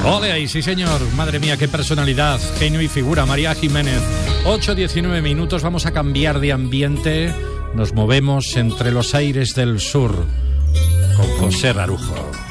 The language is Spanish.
Ole ahí, sí señor. Madre mía, qué personalidad, genio y figura, María Jiménez. 8:19 minutos, vamos a cambiar de ambiente. Nos movemos entre los aires del sur con José Rarujo.